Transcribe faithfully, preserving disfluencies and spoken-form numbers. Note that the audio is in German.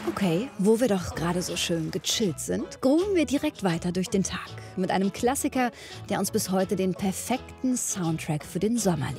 Okay, wo wir doch gerade so schön gechillt sind, grooven wir direkt weiter durch den Tag mit einem Klassiker, der uns bis heute den perfekten Soundtrack für den Sommer liefert.